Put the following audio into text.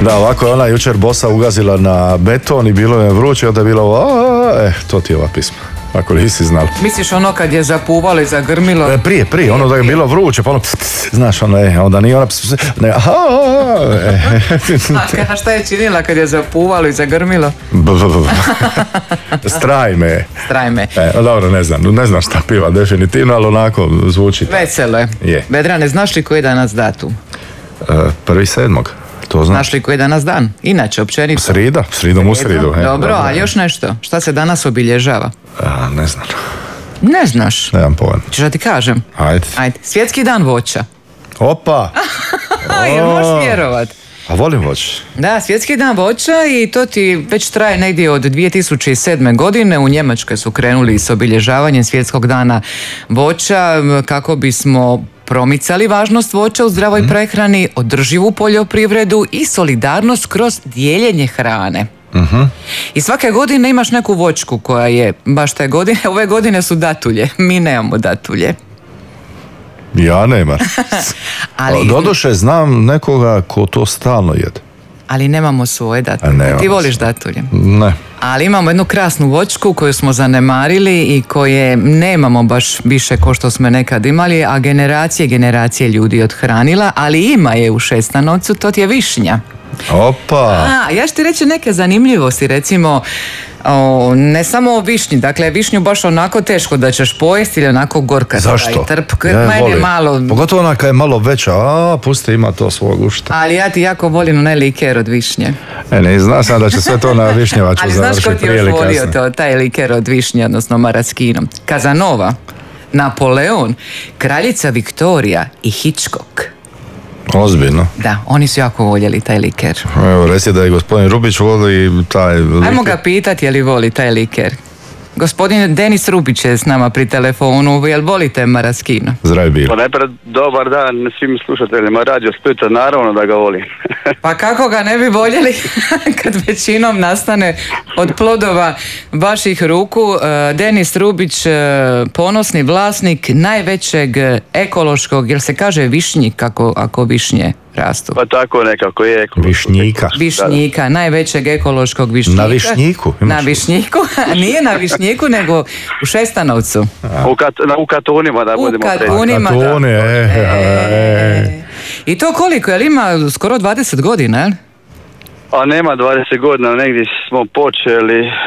Da, ovako je ona jučer bosa ugazila na beton i bilo je vruće, onda je bilo to ti je ova pisma. Ako nisi znala. Misliš ono kad je zapuvalo i zagrmilo? Prije, ono da je bilo vruće, pa ono, znaš, ono onda nije ona, ne, A šta je činila kad je zapuvalo i zagrmilo? Strajme. Dobro, ne znam šta piva definitivno, ali onako zvuči. Veselo je. Vedrane, znaš li koji je danas datum? 1.7. To znaš li koji je danas dan? Inače, općenito. Sridom u sridu. Dobro, a još nešto? Šta se danas obilježava? Ne znam. Ne znaš? Nemam pojma. Češ da ti kažem? Ajde. Svjetski dan voća. Opa! Jel možeš vjerovat? A volim voće. Da, Svjetski dan voća i to ti već traje negdje od 2007. godine. U Njemačkoj su krenuli s obilježavanjem Svjetskog dana voća kako bismo promicali važnost voća u zdravoj prehrani, održivu poljoprivredu i solidarnost kroz dijeljenje hrane. I svake godine imaš neku voćku koja je baš te godine. Ove godine su datulje. Mi nemamo datulje. Ja nemam. Doduše znam nekoga ko to stalno jede. Ali nemamo svoje datulje. Ti voliš datulje? Ne. Ali imamo jednu krasnu voćku koju smo zanemarili i koje nemamo baš više ko što smo nekad imali, a generacije ljudi odhranila, ali ima je u Šestanovcu, to ti je višnja. Opa! Ja ću ti reći neke zanimljivosti, recimo, ne samo o višnji, dakle višnju baš onako teško da ćeš pojesti ili onako gorka. Zašto? Malo... Pogotovo ona kad je malo veća, pusti, ima to svog ušta. Ali ja ti jako volim onaj liker od višnje. Ne, zna sam da će sve to na višnjevaču završiti prije ili kasnije. Ali znaš ko ti još volio taj liker od višnje, odnosno maraskino? Casanova, Napoleon, kraljica Viktorija i Hitchcock. Ozbiljno? Da, oni su jako voljeli taj liker. Evo, reci da je gospodin Rubić voli taj liker. Ajmo ga pitati je li voli taj liker. Gospodin Denis Rubić je s nama pri telefonu. Jel volite maraskino? Zdrav bilo. Pa najprije dobar dan svim slušateljima Radio Splita, naravno da ga volim. Pa kako ga ne bi voljeli kad većinom nastane od plodova vaših ruku. Denis Rubić, ponosni vlasnik najvećeg ekološkog, jel se kaže višnjik ako višnje rastu? Pa tako nekako je. Višnjika, najvećeg ekološkog višnjika. Na Višnjiku? Na Višnjiku, nije na Višnjiku, nego u Šestanovcu. U Katunima, da budemo preći. U Katunima, I to koliko, jel ima skoro 20 godina, jel? A nema 20 godina, negdje smo počeli